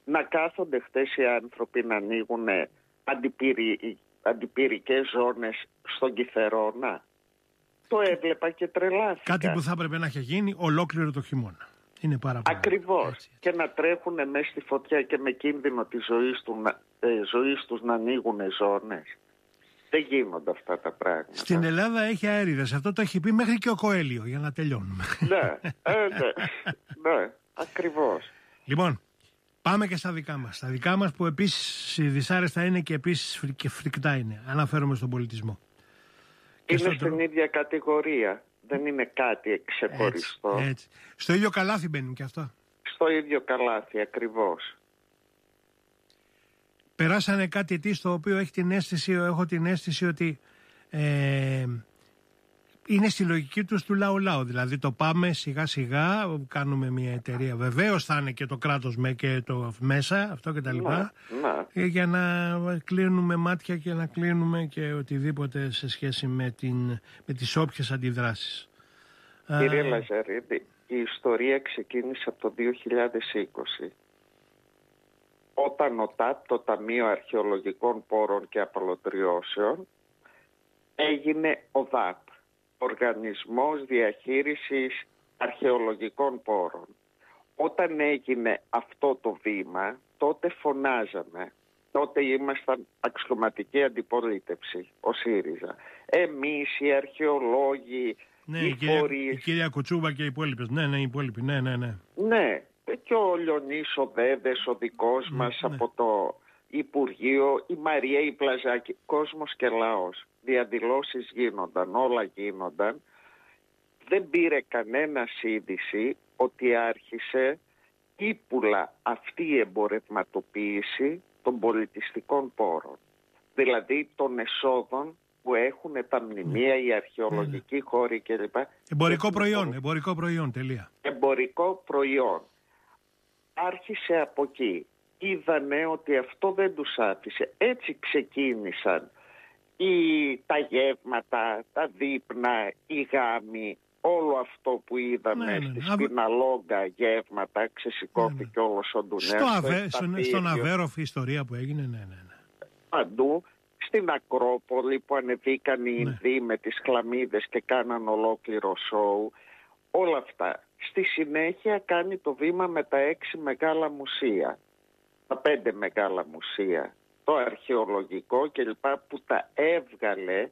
να κάθονται χτες οι άνθρωποι να ανοίγουν αντιπυρικές ζώνες στον Κιθερώνα. Το έβλεπα και τρελάθηκα. Κάτι που θα έπρεπε να έχει γίνει ολόκληρο το χειμώνα. Είναι πάρα πολύ. Ακριβώς. Έτσι. Και να τρέχουν μέσα στη φωτιά και με κίνδυνο της ζωής τους να ανοίγουν ζώνες. Δεν γίνονται αυτά τα πράγματα. Στην Ελλάδα έχει αέριδες. Αυτό το έχει πει μέχρι και ο Κοέλιο, για να τελειώνουμε. Ναι, ακριβώς. Λοιπόν, πάμε και στα δικά μας. Τα δικά μας που επίσης δυσάρεστα είναι και επίσης και φρικτά είναι. Αναφέρομαι στον πολιτισμό. Είναι στην ίδια κατηγορία. Δεν είναι κάτι ξεχωριστό. Έτσι. Στο ίδιο καλάθι μπαίνουν και αυτά. Στο ίδιο καλάθι, ακριβώς. Περάσανε κάτι τι στο οποίο έχω την αίσθηση ότι είναι στη λογική τους του λαού. Δηλαδή το πάμε σιγά σιγά, κάνουμε μια εταιρεία. Βεβαίως θα είναι και το κράτος και το μέσα, αυτό και τα λοιπά. Για να κλείνουμε μάτια και να κλείνουμε και οτιδήποτε σε σχέση με τις όποιες αντιδράσεις. Κύριε Λαζαρίδη, η ιστορία ξεκίνησε από το 2020. Όταν ο ΤΑΠ, το Ταμείο Αρχαιολογικών Πόρων και Απαλωτριώσεων, έγινε ο ΔΑΠ, Οργανισμός Διαχείρισης Αρχαιολογικών Πόρων. Όταν έγινε αυτό το βήμα, τότε φωνάζαμε. Τότε ήμασταν αξιωματική αντιπολίτευση, ο ΣΥΡΙΖΑ. Εμείς οι αρχαιολόγοι, οι φορείς... Η κυρία Κουτσούβα και οι υπόλοιπες. Ναι, οι υπόλοιποι. Ναι. Ναι, και ο Λιονής ο Δέδες, ο δικός μας από το Υπουργείο, η Μαρία η Πλαζάκη, κόσμος και λαός. Διαδηλώσεις γίνονταν, όλα γίνονταν. Δεν πήρε κανένα είδηση ότι άρχισε ύπουλα αυτή η εμπορευματοποίηση των πολιτιστικών πόρων. Δηλαδή των εσόδων που έχουν τα μνημεία, οι αρχαιολογικοί χώροι κλπ. Εμπορικό προϊόν, τελεία. Εμπορικό προϊόν. Άρχισε από εκεί. Είδανε ότι αυτό δεν τους άφησε. Έτσι ξεκίνησαν τα γεύματα, τα δείπνα, οι γάμοι, όλο αυτό που είδαμε στη Σπιναλόγκα γεύματα, ξεσηκώθηκε όλος ο Ντουνέας. Στον Αβέροφ η ιστορία που έγινε, ναι. Παντού, στην Ακρόπολη που ανεβήκαν οι Ινδοί με τις χλαμίδες και κάναν ολόκληρο σόου, όλα αυτά. Στη συνέχεια κάνει το βήμα με τα 6 μεγάλα μουσεία, τα 5 μεγάλα μουσεία, το αρχαιολογικό κλπ, που τα έβγαλε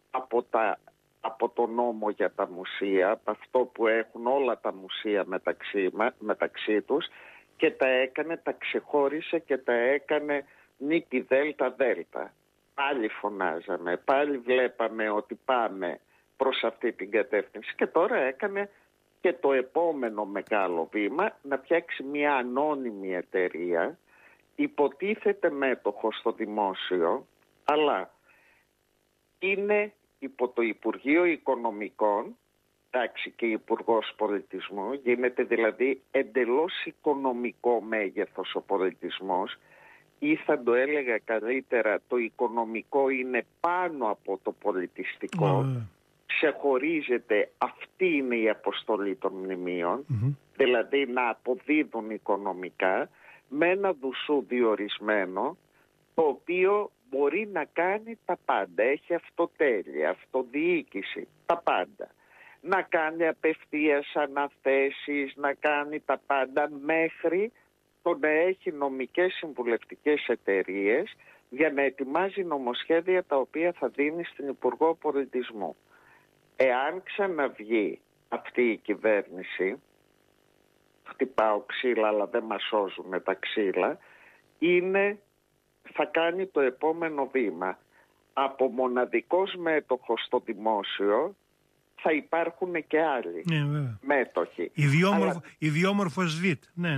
από το νόμο για τα μουσεία, από αυτό που έχουν όλα τα μουσεία μεταξύ τους, και τα ξεχώρισε και τα έκανε νίκη δέλτα. Πάλι φωνάζαμε, πάλι βλέπαμε ότι πάμε προς αυτή την κατεύθυνση, και τώρα έκανε και το επόμενο μεγάλο βήμα, να φτιάξει μια ανώνυμη εταιρεία, υποτίθεται μέτοχο στο δημόσιο, αλλά είναι υπό το Υπουργείο Οικονομικών, εντάξει, και Υπουργός Πολιτισμού, γίνεται δηλαδή εντελώς οικονομικό μέγεθος ο πολιτισμός, ή θα το έλεγα καλύτερα, το οικονομικό είναι πάνω από το πολιτιστικό. Ξεχωρίζεται, αυτή είναι η αποστολή των μνημείων, δηλαδή να αποδίδουν οικονομικά με ένα δουσού διορισμένο, το οποίο μπορεί να κάνει τα πάντα. Έχει αυτοτέλεια, αυτοδιοίκηση, τα πάντα. Να κάνει απευθείας αναθέσεις, να κάνει τα πάντα, μέχρι το να έχει νομικές συμβουλευτικές εταιρείες για να ετοιμάζει νομοσχέδια τα οποία θα δίνει στην Υπουργό Πολιτισμού. Εάν ξαναβγεί αυτή η κυβέρνηση, χτυπάω ξύλα αλλά δεν μας σώζουν τα ξύλα, θα κάνει το επόμενο βήμα. Από μοναδικός μέτοχος στο δημόσιο θα υπάρχουν και άλλοι μέτοχοι. Ιδιόμορφος ΔΙΤ. Ναι.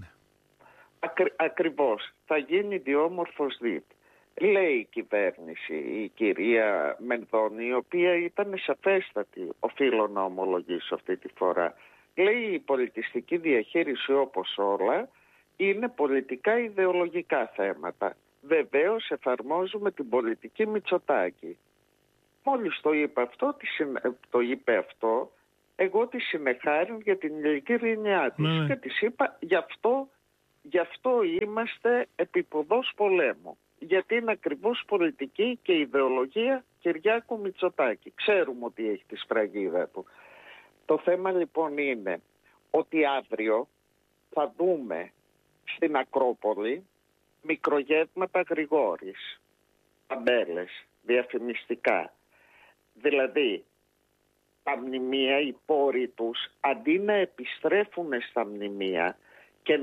Ακριβώς. Θα γίνει ιδιόμορφος ΔΙΤ. Λέει η κυβέρνηση, η κυρία Μενδώνη, η οποία ήταν σαφέστατη, οφείλω να ομολογήσω αυτή τη φορά. Λέει η πολιτιστική διαχείριση, όπως όλα, είναι πολιτικά ιδεολογικά θέματα. Βεβαίως εφαρμόζουμε την πολιτική Μητσοτάκη. Μόλις το είπε αυτό, εγώ τη συνεχάριν για την ειλικρίνειά της και της είπα, γι' αυτό γι' αυτό είμαστε επίποδος πολέμου. Γιατί είναι ακριβώς πολιτική και ιδεολογία Κυριάκου Μητσοτάκη. Ξέρουμε ότι έχει τη σφραγίδα του. Το θέμα λοιπόν είναι ότι αύριο θα δούμε στην Ακρόπολη μικρογεύματα Γρηγόρης, ταμπέλες, διαφημιστικά. Δηλαδή, τα μνημεία, οι πόροι τους, αντί να επιστρέφουν στα μνημεία και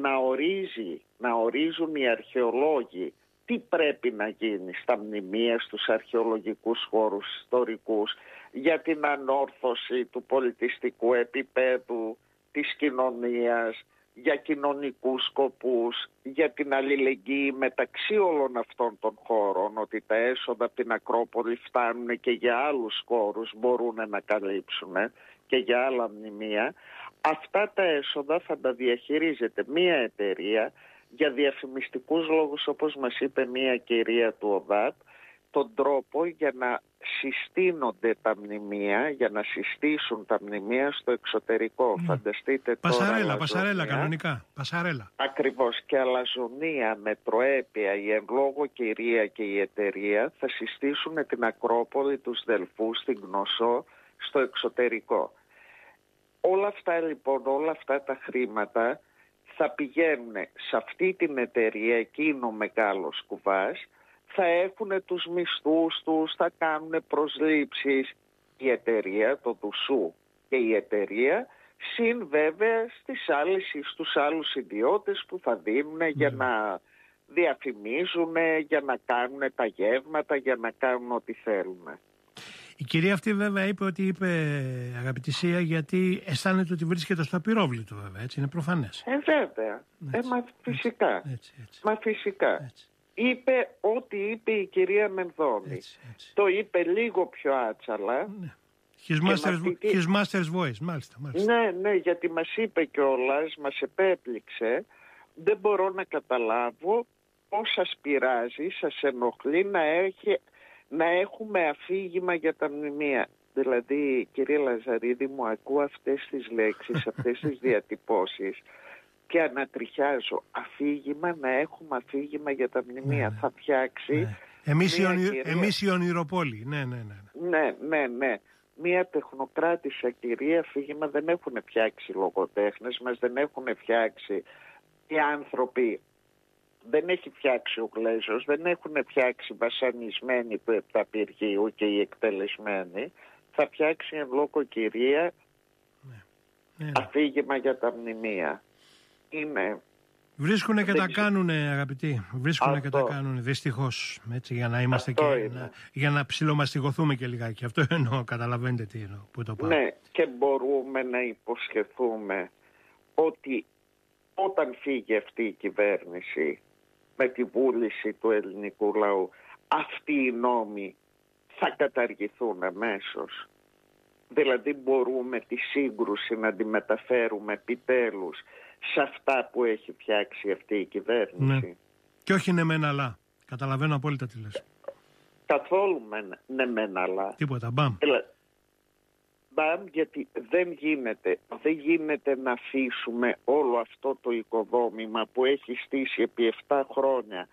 να ορίζουν οι αρχαιολόγοι τι πρέπει να γίνει στα μνημεία, στους αρχαιολογικούς χώρους ιστορικούς, για την ανόρθωση του πολιτιστικού επίπεδου της κοινωνίας, για κοινωνικούς σκοπούς, για την αλληλεγγύη μεταξύ όλων αυτών των χώρων, ότι τα έσοδα από την Ακρόπολη φτάνουν και για άλλους χώρους, μπορούν να καλύψουν και για άλλα μνημεία. Αυτά τα έσοδα θα τα διαχειρίζεται μία εταιρεία για διαφημιστικούς λόγους, όπως μας είπε μία κυρία του ΟΔΑΤ, τον τρόπο για να συστήνονται τα μνημεία, για να συστήσουν τα μνημεία στο εξωτερικό. Φανταστείτε τώρα Πασαρέλα κανονικά. Πασαρέλα. Ακριβώς, και αλαζονία, μετροέπεια, η εν λόγω κυρία και η εταιρεία θα συστήσουν την Ακρόπολη, τους Δελφούς, την Κνωσό στο εξωτερικό. Όλα αυτά λοιπόν, όλα αυτά τα χρήματα θα πηγαίνουν σε αυτή την εταιρεία, εκείνο μεγάλος κουβάς, θα έχουν τους μισθούς τους, θα κάνουν προσλήψεις η εταιρεία, το Δουσού και η εταιρεία, συν βέβαια στους άλλους ιδιώτες που θα δίνουν για να διαφημίζουν, για να κάνουν τα γεύματα, για να κάνουν ό,τι θέλουν. Η κυρία αυτή βέβαια είπε αγαπητή Σία, γιατί αισθάνεται ότι βρίσκεται στο απειρόβλητο, βέβαια, έτσι είναι προφανές. Βέβαια, μα φυσικά. Έτσι. Μα φυσικά. Έτσι. Είπε ό,τι είπε η κυρία Μενδώνη. Έτσι. Το είπε λίγο πιο άτσαλα. Ναι. His master's voice, μάλιστα. Ναι, γιατί μας είπε κιόλας, μας επέπληξε. Δεν μπορώ να καταλάβω πώς σας πειράζει, σας ενοχλεί να έχουμε αφήγημα για τα μνημεία. Δηλαδή, κύριε Λαζαρίδη, μου ακούω αυτές τις λέξεις, αυτές τις διατυπώσεις και ανατριχιάζω. Αφήγημα, να έχουμε αφήγημα για τα μνημεία. Θα φτιάξει... Εμείς οι ονειροπόλοι. Ναι. Μία τεχνοκράτησα κυρία, αφήγημα δεν έχουν φτιάξει λογοτέχνες μας, δεν έχουν φτιάξει οι άνθρωποι, δεν έχει φτιάξει ο Γλέζος, δεν έχουν φτιάξει βασανισμένοι του Επταπηργείου και οι εκτελεσμένοι. Θα φτιάξει εν λόγω κυρία αφήγημα για τα μνημεία. Βρίσκουνε και τα κάνουνε, αγαπητοί. Και τα κάνουνε, δυστυχώς. Έτσι, για να είμαστε για να ψιλομαστιγωθούμε και λιγάκι. Αυτό εννοώ, καταλαβαίνετε τι εννοώ, που το πάω. Ναι, και μπορούμε να υποσχεθούμε ότι όταν φύγει αυτή η κυβέρνηση με τη βούληση του ελληνικού λαού, αυτοί οι νόμοι θα καταργηθούν αμέσως. Δηλαδή μπορούμε τη σύγκρουση να τη μεταφέρουμε επιτέλους σε αυτά που έχει φτιάξει αυτή η κυβέρνηση. Ναι. Και όχι ναι μεν αλλά. Καταλαβαίνω απόλυτα τι λες. Καθόλου ναι μεν αλλά. Τίποτα, μπαμ. Μπαμ, γιατί δεν γίνεται να αφήσουμε όλο αυτό το οικοδόμημα που έχει στήσει επί 7 χρόνια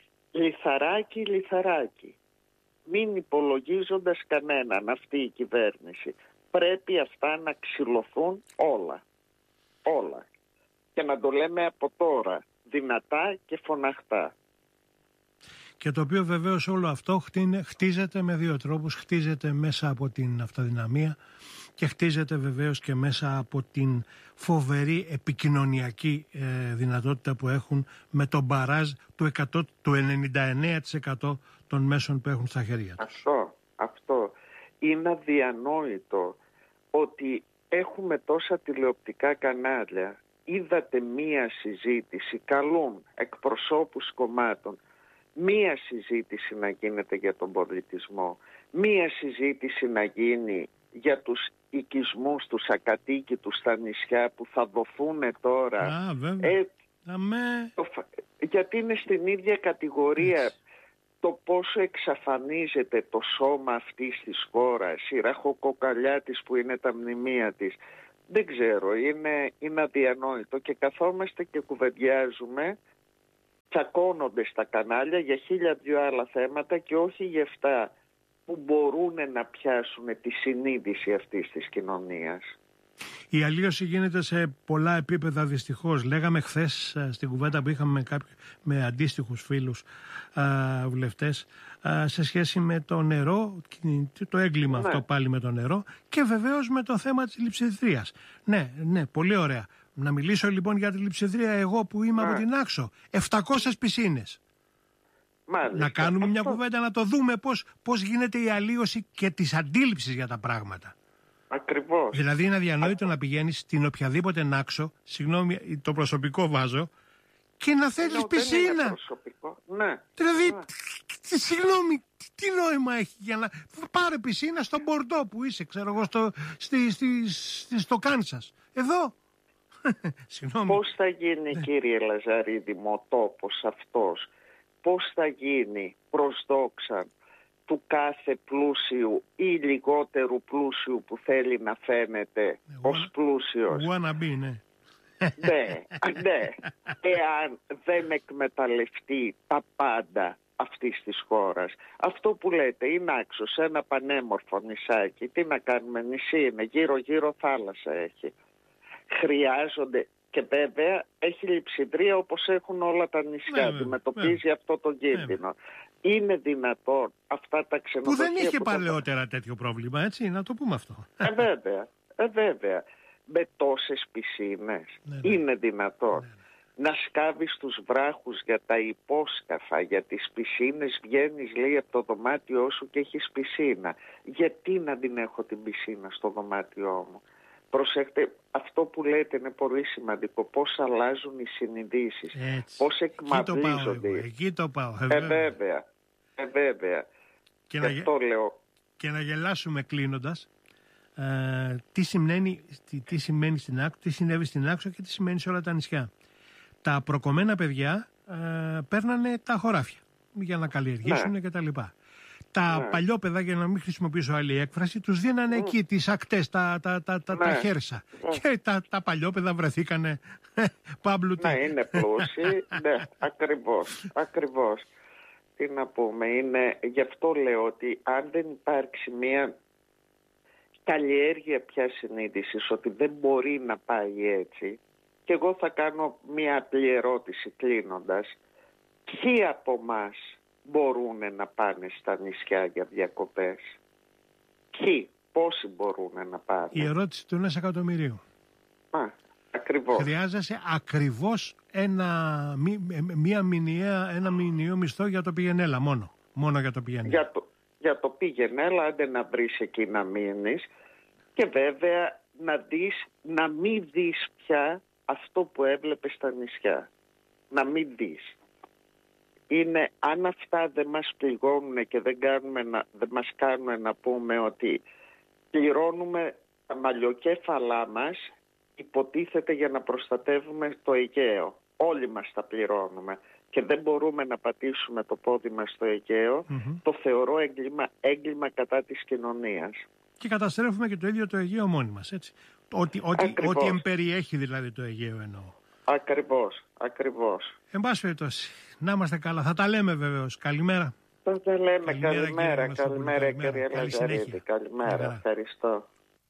λιθαράκι. Μην υπολογίζοντας κανέναν αυτή η κυβέρνηση. Πρέπει αυτά να ξυλωθούν όλα. Και να το λέμε από τώρα, δυνατά και φωναχτά. Και το οποίο βεβαίως όλο αυτό χτίζεται με 2 τρόπους. Χτίζεται μέσα από την αυτοδυναμία και χτίζεται βεβαίως και μέσα από την φοβερή επικοινωνιακή δυνατότητα που έχουν με τον μπαράζ του 99% των μέσων που έχουν στα χέρια τους. Αυτό. Είναι αδιανόητο ότι έχουμε τόσα τηλεοπτικά κανάλια. Είδατε μία συζήτηση, καλούν εκπροσώπους κομμάτων, μία συζήτηση να γίνεται για τον πολιτισμό, μία συζήτηση να γίνει για τους οικισμούς, τους ακατοίκητους στα νησιά που θα δοθούν τώρα. Γιατί είναι στην ίδια κατηγορία. Έτσι. Το πόσο εξαφανίζεται το σώμα αυτής της χώρας, η ραχοκοκαλιά της που είναι τα μνημεία της. Δεν ξέρω, είναι αδιανόητο και καθόμαστε και κουβεντιάζουμε, τσακώνονται στα κανάλια για 1002 άλλα θέματα και όχι για αυτά που μπορούν να πιάσουν τη συνείδηση αυτής της κοινωνίας. Η αλλίωση γίνεται σε πολλά επίπεδα δυστυχώς. Λέγαμε χθες στην κουβέντα που είχαμε με αντίστοιχους φίλους βουλευτές σε σχέση με το νερό, το έγκλημα αυτό πάλι με το νερό και βεβαίως με το θέμα της λειψιδρίας. Ναι, πολύ ωραία. Να μιλήσω λοιπόν για τη λειψιδρία εγώ που είμαι από την Άξο. 700 πισίνες. Μάλιστα. Να κάνουμε μια κουβέντα να το δούμε πώς γίνεται η αλλίωση και της αντίληψης για τα πράγματα. Ακριβώς. Δηλαδή είναι αδιανόητο να πηγαίνεις στην οποιαδήποτε Νάξο, συγγνώμη το προσωπικό βάζω, και να θέλεις πισίνα. Δεν είναι προσωπικό. Ναι. Δηλαδή, συγγνώμη, τι νόημα έχει για να πάρε πισίνα στο Μπορντό που είσαι, ξέρω εγώ, στο Κάνσας. Εδώ. Πώς θα γίνει, κύριε Λαζαρίδη μου, ο τόπος αυτός, πώς θα γίνει προς δόξα του κάθε πλούσιου ή λιγότερου πλούσιου που θέλει να φαίνεται ως πλούσιος. Wannabe, ναι. Ναι. Εάν δεν εκμεταλλευτεί τα πάντα αυτής της χώρας. Αυτό που λέτε είναι Άξος, ένα πανέμορφο νησάκι. Τι να κάνουμε, νησί είναι, γύρω-γύρω θάλασσα έχει. Χρειάζονται, και βέβαια έχει λειψιδρία όπως έχουν όλα τα νησιά, αντιμετωπίζει αυτό το κίνδυνο. Είναι δυνατόν αυτά τα ξενοδοχεία που δεν είχε παλαιότερα τέτοιο πρόβλημα, έτσι, να το πούμε αυτό. Βέβαια. Με τόσες πισίνες είναι δυνατόν να σκάβεις τους βράχους για τα υπόσκαφα, για τις πισίνες, βγαίνεις λέει από το δωμάτιό σου και έχεις πισίνα. Γιατί να την έχω την πισίνα στο δωμάτιό μου? Προσέχτε, αυτό που λέτε είναι πολύ σημαντικό. Πώς αλλάζουν οι συνειδήσεις, πώς εκμαυρίζονται. Εκεί το πάω. Βέβαια. Και να γελάσουμε κλείνοντας. Τι σημαίνει στην Άξο, τι συνέβη στην Άξο και τι σημαίνει σε όλα τα νησιά. Τα προκομμένα παιδιά παίρνανε τα χωράφια για να καλλιεργήσουν κτλ. Τα παλιόπαιδα, για να μην χρησιμοποιήσω άλλη έκφραση, τους δίνανε εκεί τις ακτές, τα χέρσα. Και τα παλιόπαιδα βρεθήκανε πάμπλουτοι. Ναι, είναι πλούσιοι. Ναι, ακριβώς. Τι να πούμε, γι' αυτό λέω ότι αν δεν υπάρξει μια καλλιέργεια πια συνείδησης ότι δεν μπορεί να πάει έτσι, και εγώ θα κάνω μια απλή ερώτηση κλείνοντας. Ποιοι από εμάς μπορούν να πάνε στα νησιά για διακοπές? Πόσοι μπορούν να πάνε? Η ερώτηση του 1 εκατομμυρίου. Ακριβώς. Χρειάζεσαι ακριβώς ένα μηνιαίο μισθό για το πηγενέλα μόνο για το πηγενέλα. Για το πηγενέλα, άντε να βρεις εκεί να μείνεις και βέβαια να μην δεις πια αυτό που έβλεπες στα νησιά. Να μην δεις. Αν αυτά δεν μας πληγώνουν και δεν μας κάνουν να πούμε ότι πληρώνουμε τα μαλλιοκέφαλά μας, υποτίθεται για να προστατεύουμε το Αιγαίο. Όλοι μας τα πληρώνουμε και δεν μπορούμε να πατήσουμε το πόδι μας στο Αιγαίο, το θεωρώ έγκλημα κατά της κοινωνίας. Και καταστρέφουμε και το ίδιο το Αιγαίο μόνοι μας, έτσι. Ό,τι εμπεριέχει δηλαδή το Αιγαίο εννοώ. Ακριβώς. Εν πάση περιπτώσει, να είμαστε καλά. Θα τα λέμε βεβαίως. Καλημέρα. Θα τα λέμε. Καλημέρα κύριε Λαζαρίδη. Καλημέρα. Ευχαριστώ.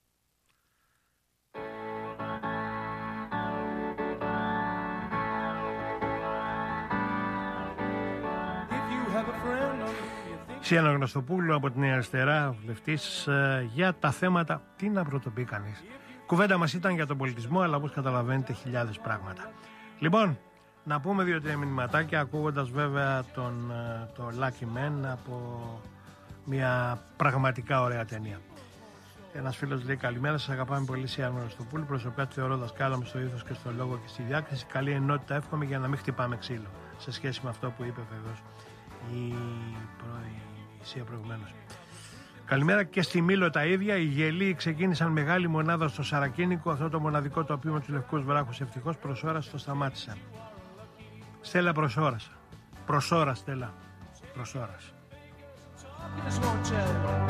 Σιάννα Γνωστοπούλου από την Αριστερά, βουλευτής, για τα θέματα. Τι να πρωτοπεί κανείς. Κουβέντα μας ήταν για τον πολιτισμό, αλλά όπως καταλαβαίνετε χιλιάδες πράγματα. Λοιπόν, να πούμε 2-3 μηνυματάκια, ακούγοντας βέβαια το Lucky Man από μια πραγματικά ωραία ταινία. Ένας φίλος λέει: καλημέρα, σας αγαπάμε πολύ, Σιάννα Γνωστοπούλου. Προσωπικά τη θεωρώ δασκάλα μου στο ήθος και στο λόγο και στη διάκριση. Καλή ενότητα, εύχομαι, για να μην χτυπάμε ξύλο. Σε σχέση με αυτό που είπε βεβαίως η Σία προηγουμένως. Καλημέρα και στη Μήλο τα ίδια. Οι γελοί ξεκίνησαν μεγάλη μονάδα στο Σαρακίνικο. Αυτό το μοναδικό τοπίο με τους λευκούς βράχους ευτυχώς προς ώρας το σταμάτησαν. Στέλλα προς ώρας. Προς ώρας, Στέλλα. Προς ώρας.